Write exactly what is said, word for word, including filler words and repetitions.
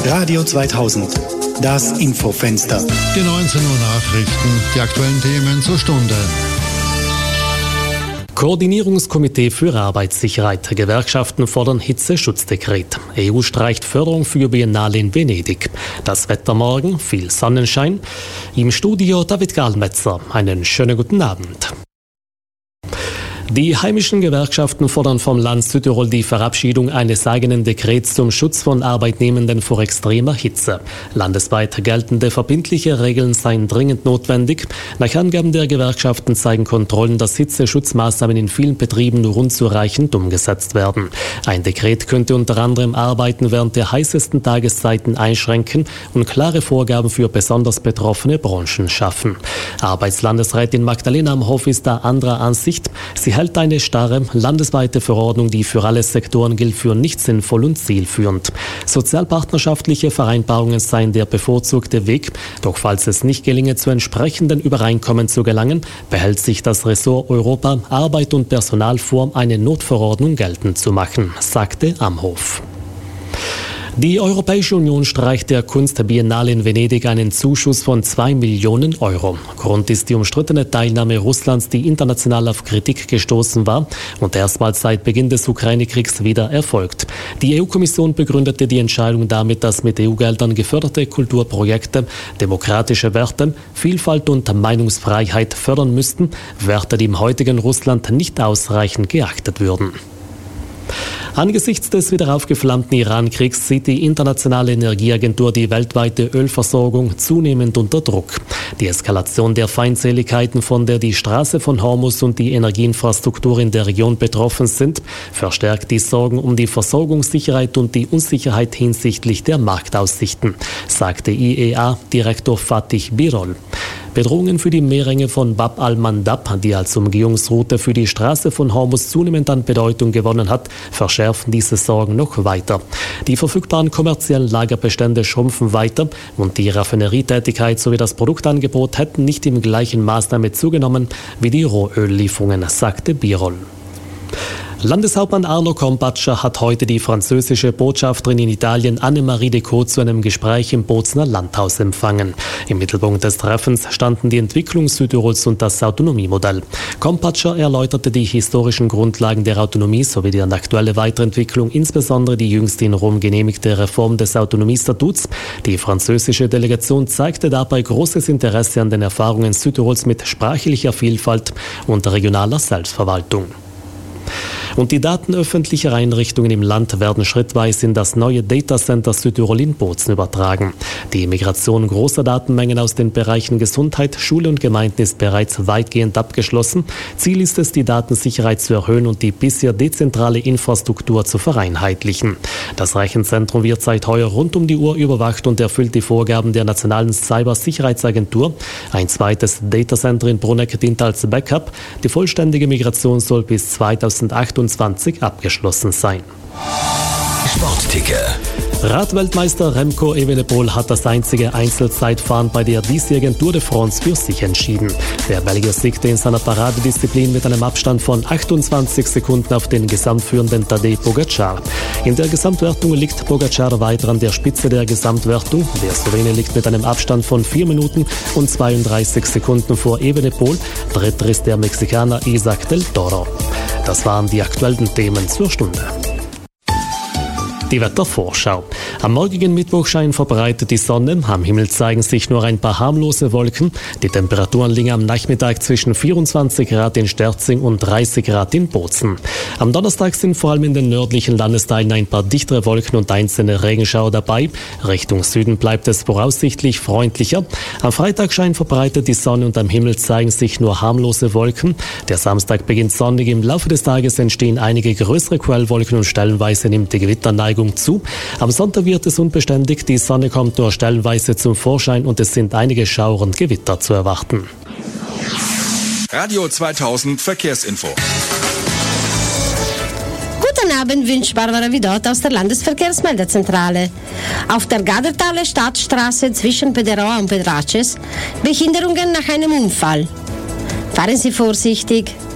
Radio zweitausend, das Infofenster. Die neunzehn Uhr Nachrichten, die aktuellen Themen zur Stunde. Koordinierungskomitee für Arbeitssicherheit. Gewerkschaften fordern Hitzeschutzdekret. E U streicht Förderung für Biennale in Venedig. Das Wetter morgen, viel Sonnenschein. Im Studio David Gahlmetzer. Einen schönen guten Abend. Die heimischen Gewerkschaften fordern vom Land Südtirol die Verabschiedung eines eigenen Dekrets zum Schutz von Arbeitnehmenden vor extremer Hitze. Landesweit geltende verbindliche Regeln seien dringend notwendig. Nach Angaben der Gewerkschaften zeigen Kontrollen, dass Hitzeschutzmaßnahmen in vielen Betrieben nur unzureichend umgesetzt werden. Ein Dekret könnte unter anderem Arbeiten während der heißesten Tageszeiten einschränken und klare Vorgaben für besonders betroffene Branchen schaffen. Arbeitslandesrätin Magdalena Amhoff ist da anderer Ansicht. Sie hält eine starre, landesweite Verordnung, die für alle Sektoren gilt, für nicht sinnvoll und zielführend. Sozialpartnerschaftliche Vereinbarungen seien der bevorzugte Weg, doch falls es nicht gelinge, zu entsprechenden Übereinkommen zu gelangen, behält sich das Ressort Europa, Arbeit und Personal vor, eine Notverordnung geltend zu machen, sagte Amhoff. Die Europäische Union streicht der Kunstbiennale in Venedig einen Zuschuss von zwei Millionen Euro. Grund ist die umstrittene Teilnahme Russlands, die international auf Kritik gestoßen war und erstmals seit Beginn des Ukraine-Kriegs wieder erfolgt. Die E U-Kommission begründete die Entscheidung damit, dass mit E U-Geldern geförderte Kulturprojekte demokratische Werte, Vielfalt und Meinungsfreiheit fördern müssten, Werte, die im heutigen Russland nicht ausreichend geachtet würden. Angesichts des wieder aufgeflammten Iran-Kriegs sieht die Internationale Energieagentur die weltweite Ölversorgung zunehmend unter Druck. Die Eskalation der Feindseligkeiten, von der die Straße von Hormuz und die Energieinfrastruktur in der Region betroffen sind, verstärkt die Sorgen um die Versorgungssicherheit und die Unsicherheit hinsichtlich der Marktaussichten, sagte I E A-Direktor Fatih Birol. Bedrohungen für die Meerenge von Bab al-Mandab, die als Umgehungsroute für die Straße von Hormuz zunehmend an Bedeutung gewonnen hat, verschärfen diese Sorgen noch weiter. Die verfügbaren kommerziellen Lagerbestände schrumpfen weiter und die Raffinerietätigkeit sowie das Produktangebot hätten nicht im gleichen Maßnahme zugenommen wie die Rohöllieferungen, sagte Birol. Landeshauptmann Arno Kompatscher hat heute die französische Botschafterin in Italien Annemarie Decaux zu einem Gespräch im Bozner Landhaus empfangen. Im Mittelpunkt des Treffens standen die Entwicklung Südtirols und das Autonomiemodell. Kompatscher erläuterte die historischen Grundlagen der Autonomie sowie deren aktuelle Weiterentwicklung, insbesondere die jüngst in Rom genehmigte Reform des Autonomiestatuts. Die französische Delegation zeigte dabei großes Interesse an den Erfahrungen Südtirols mit sprachlicher Vielfalt und regionaler Selbstverwaltung. Und die Daten öffentlicher Einrichtungen im Land werden schrittweise in das neue Datacenter Südtirol in Bozen übertragen. Die Migration großer Datenmengen aus den Bereichen Gesundheit, Schule und Gemeinden ist bereits weitgehend abgeschlossen. Ziel ist es, die Datensicherheit zu erhöhen und die bisher dezentrale Infrastruktur zu vereinheitlichen. Das Rechenzentrum wird seit heuer rund um die Uhr überwacht und erfüllt die Vorgaben der Nationalen Cybersicherheitsagentur. Ein zweites Datacenter in Bruneck dient als Backup. Die vollständige Migration soll bis zweitausendachtundzwanzig abgeschlossen sein. Sportticker. Radweltmeister Remco Evenepoel hat das einzige Einzelzeitfahren bei der diesjährigen Tour de France für sich entschieden. Der Belgier siegte in seiner Paradedisziplin mit einem Abstand von achtundzwanzig Sekunden auf den gesamtführenden Tadej Pogačar. In der Gesamtwertung liegt Pogačar weiter an der Spitze der Gesamtwertung. Der Slowene liegt mit einem Abstand von vier Minuten und zweiunddreißig Sekunden vor Evenepoel. Dritter ist der Mexikaner Isaac del Toro. Das waren die aktuellen Themen zur Stunde. Die Wettervorschau. Am morgigen Mittwoch scheint verbreitet die Sonne. Am Himmel zeigen sich nur ein paar harmlose Wolken. Die Temperaturen liegen am Nachmittag zwischen vierundzwanzig Grad in Sterzing und dreißig Grad in Bozen. Am Donnerstag sind vor allem in den nördlichen Landesteilen ein paar dichtere Wolken und einzelne Regenschauer dabei. Richtung Süden bleibt es voraussichtlich freundlicher. Am Freitag scheint verbreitet die Sonne und am Himmel zeigen sich nur harmlose Wolken. Der Samstag beginnt sonnig. Im Laufe des Tages entstehen einige größere Quellwolken und stellenweise nimmt die Gewitterneigung zu. Am Sonntag wird es unbeständig, die Sonne kommt nur stellenweise zum Vorschein und es sind einige Schauer und Gewitter zu erwarten. Radio zweitausend Verkehrsinfo. Guten Abend, wünscht Barbara Vidot aus der Landesverkehrsmeldezentrale. Auf der Gadertaler Stadtstraße zwischen Pederoa und Pedraces Behinderungen nach einem Unfall. Fahren Sie vorsichtig.